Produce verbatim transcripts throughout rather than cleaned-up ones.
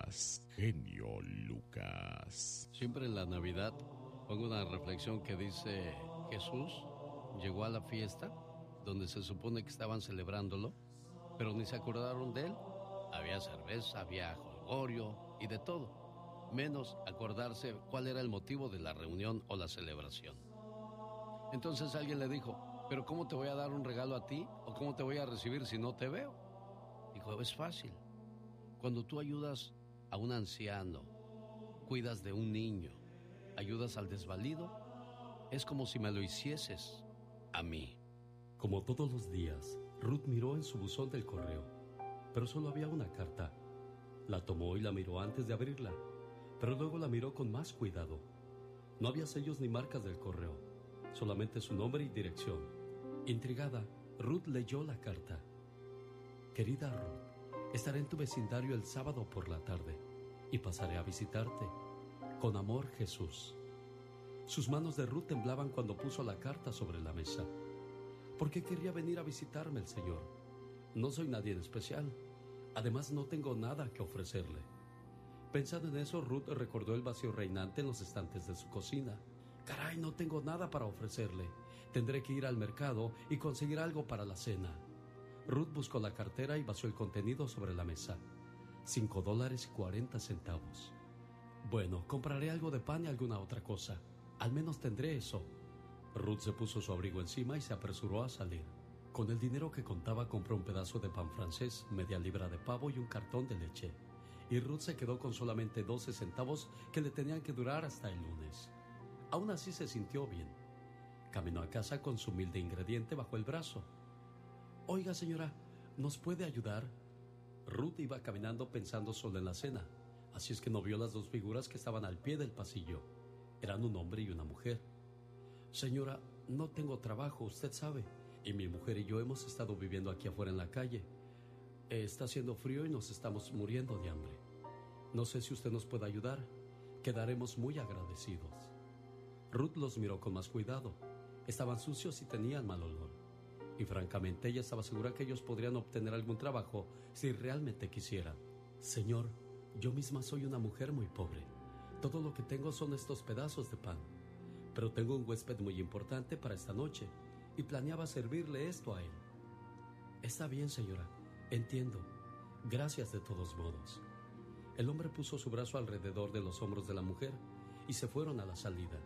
Lucas, genio Lucas. Siempre en la Navidad pongo una reflexión que dice: Jesús llegó a la fiesta donde se supone que estaban celebrándolo, pero ni se acordaron de él. Había cerveza, había jolgorio y de todo, menos acordarse cuál era el motivo de la reunión o la celebración. Entonces alguien le dijo: ¿pero cómo te voy a dar un regalo a ti o cómo te voy a recibir si no te veo? Dijo: es fácil. Cuando tú ayudas a un anciano, cuidas de un niño, ayudas al desvalido, es como si me lo hicieses a mí. Como todos los días, Ruth miró en su buzón del correo, pero solo había una carta. La tomó y la miró antes de abrirla, pero luego la miró con más cuidado. No había sellos ni marcas del correo, solamente su nombre y dirección. Intrigada, Ruth leyó la carta. Querida Ruth, estaré en tu vecindario el sábado por la tarde y pasaré a visitarte. Con amor, Jesús. Sus manos de Ruth temblaban cuando puso la carta sobre la mesa. ¿Por qué querría venir a visitarme el Señor? No soy nadie en especial. Además, no tengo nada que ofrecerle. Pensando en eso, Ruth recordó el vacío reinante en los estantes de su cocina. Caray, no tengo nada para ofrecerle. Tendré que ir al mercado y conseguir algo para la cena. Ruth buscó la cartera y vació el contenido sobre la mesa. Cinco dólares y cuarenta centavos. Bueno, compraré algo de pan y alguna otra cosa. Al menos tendré eso. Ruth se puso su abrigo encima y se apresuró a salir. Con el dinero que contaba compró un pedazo de pan francés, media libra de pavo y un cartón de leche. Y Ruth se quedó con solamente doce centavos que le tenían que durar hasta el lunes. Aún así se sintió bien. Caminó a casa con su humilde ingrediente bajo el brazo. Oiga, señora, ¿nos puede ayudar? Ruth iba caminando pensando solo en la cena, así es que no vio las dos figuras que estaban al pie del pasillo. Eran un hombre y una mujer. Señora, no tengo trabajo, usted sabe, y mi mujer y yo hemos estado viviendo aquí afuera en la calle. Está haciendo frío y nos estamos muriendo de hambre. No sé si usted nos puede ayudar. Quedaremos muy agradecidos. Ruth los miró con más cuidado. Estaban sucios y tenían mal olor. Y francamente ella estaba segura que ellos podrían obtener algún trabajo si realmente quisieran. Señor, yo misma soy una mujer muy pobre. Todo lo que tengo son estos pedazos de pan. Pero tengo un huésped muy importante para esta noche y planeaba servirle esto a él. Está bien, señora, entiendo. Gracias de todos modos. El hombre puso su brazo alrededor de los hombros de la mujer y se fueron a la salida.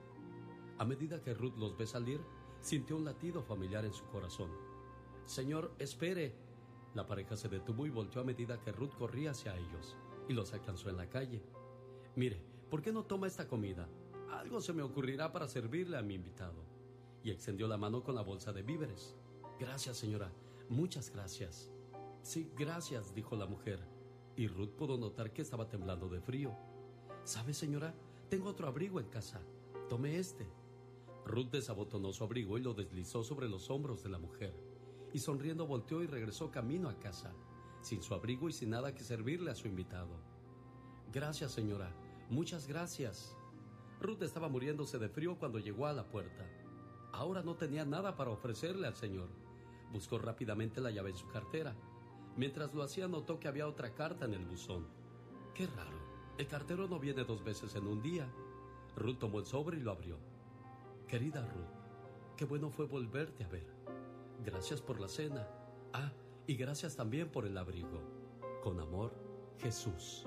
A medida que Ruth los ve salir, sintió un latido familiar en su corazón. Señor, espere. La pareja se detuvo y volteó a medida que Ruth corría hacia ellos y los alcanzó en la calle. Mire, ¿por qué no toma esta comida? Algo se me ocurrirá para servirle a mi invitado. Y extendió la mano con la bolsa de víveres. Gracias, señora. Muchas gracias. Sí, gracias, dijo la mujer. Y Ruth pudo notar que estaba temblando de frío. ¿Sabe, señora? Tengo otro abrigo en casa. Tome este. Ruth desabotonó su abrigo y lo deslizó sobre los hombros de la mujer. Y sonriendo volteó y regresó camino a casa, sin su abrigo y sin nada que servirle a su invitado. Gracias, señora. Muchas gracias. Ruth estaba muriéndose de frío cuando llegó a la puerta. Ahora no tenía nada para ofrecerle al señor. Buscó rápidamente la llave en su cartera. Mientras lo hacía, notó que había otra carta en el buzón. Qué raro, el cartero no viene dos veces en un día. Ruth tomó el sobre y lo abrió. Querida Ruth, qué bueno fue volverte a ver. Gracias por la cena. Ah, y gracias también por el abrigo. Con amor, Jesús.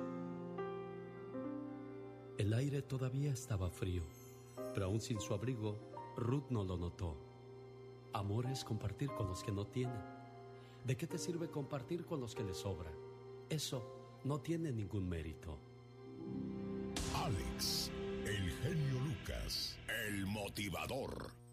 El aire todavía estaba frío, pero aún sin su abrigo, Ruth no lo notó. Amor es compartir con los que no tienen. ¿De qué te sirve compartir con los que les sobra? Eso no tiene ningún mérito. Alex, el genio Lucas, el motivador.